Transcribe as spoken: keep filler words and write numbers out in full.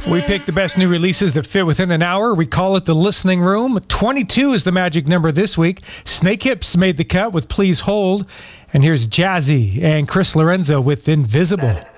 We pick the best new releases that fit within an hour. We call it the listening room. twenty-two is the magic number this week. Snake Hips made the cut with Please Hold. And here's Jazzy and Chris Lorenzo with Invisible.